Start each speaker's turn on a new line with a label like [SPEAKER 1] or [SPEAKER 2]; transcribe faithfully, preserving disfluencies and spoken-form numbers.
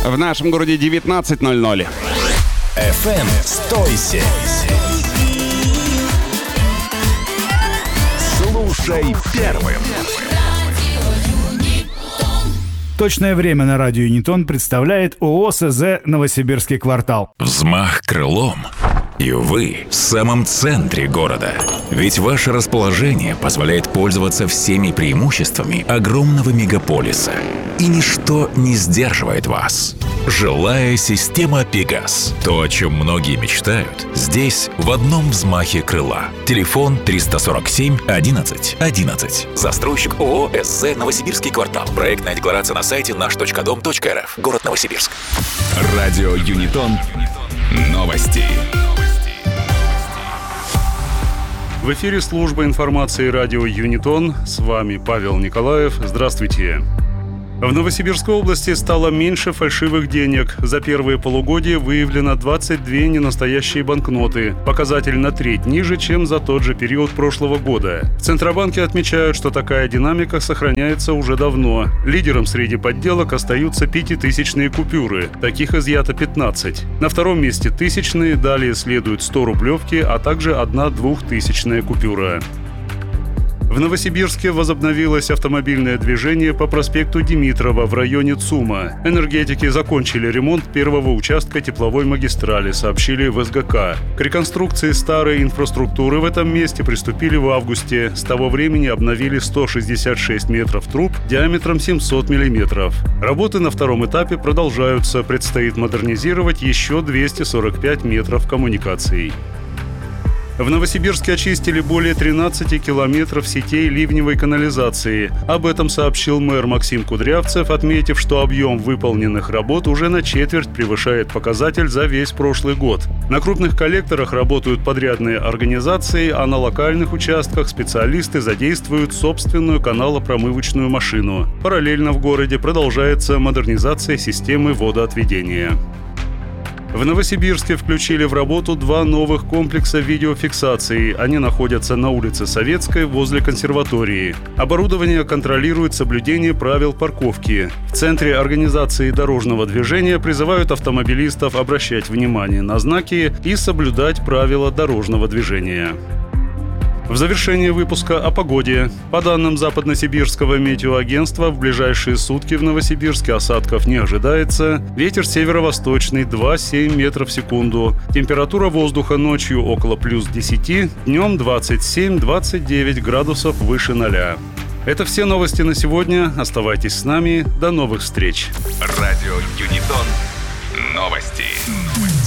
[SPEAKER 1] В нашем городе девятнадцать ноль ноль.
[SPEAKER 2] эф эм «Стойся». Слушай первым.
[SPEAKER 3] Точное время на радио Юнитон представляет ООО СЗ «Новосибирский квартал».
[SPEAKER 2] Взмах крылом, и вы в самом центре города. Ведь ваше расположение позволяет пользоваться всеми преимуществами огромного мегаполиса. И ничто не сдерживает вас. Жилая система «Пегас». То, о чем многие мечтают, здесь в одном взмахе крыла. Телефон триста сорок семь одиннадцать одиннадцать. Застройщик ООО СЗ «Новосибирский квартал». Проектная декларация на сайте наш точка дом точка эр эф. Город Новосибирск.
[SPEAKER 4] Радио Юнитон. Новости.
[SPEAKER 5] В эфире служба информации радио Юнитон. С вами Павел Николаев. Здравствуйте. В Новосибирской области стало меньше фальшивых денег. За первые полугодие выявлено двадцать две ненастоящие банкноты. Показатель на треть ниже, чем за тот же период прошлого года. В Центробанке отмечают, что такая динамика сохраняется уже давно. Лидером среди подделок остаются пятитысячные купюры. Таких изъято пятнадцать. На втором месте тысячные, далее следуют сто-рублевки, а также одна двухтысячная купюра. В Новосибирске возобновилось автомобильное движение по проспекту Димитрова в районе ЦУМа. Энергетики закончили ремонт первого участка тепловой магистрали, сообщили в эс гэ ка. К реконструкции старой инфраструктуры в этом месте приступили в августе. С того времени обновили сто шестьдесят шесть метров труб диаметром семьсот миллиметров. Работы на втором этапе продолжаются. Предстоит модернизировать еще двести сорок пять метров коммуникаций. В Новосибирске очистили более тринадцати километров сетей ливневой канализации. Об этом сообщил мэр Максим Кудрявцев, отметив, что объем выполненных работ уже на четверть превышает показатель за весь прошлый год. На крупных коллекторах работают подрядные организации, а на локальных участках специалисты задействуют собственную каналопромывочную машину. Параллельно в городе продолжается модернизация системы водоотведения. В Новосибирске включили в работу два новых комплекса видеофиксации. Они находятся на улице Советской возле консерватории. Оборудование контролирует соблюдение правил парковки. В Центре организации дорожного движения призывают автомобилистов обращать внимание на знаки и соблюдать правила дорожного движения. В завершение выпуска о погоде. По данным Западносибирского метеоагентства, в ближайшие сутки в Новосибирске осадков не ожидается. Ветер северо-восточный два целых семь десятых метров в секунду. Температура воздуха ночью около плюс десяти, днем двадцать семь - двадцать девять градусов выше ноля. Это все новости на сегодня. Оставайтесь с нами. До новых встреч.
[SPEAKER 4] Радио Юнитон. Новости.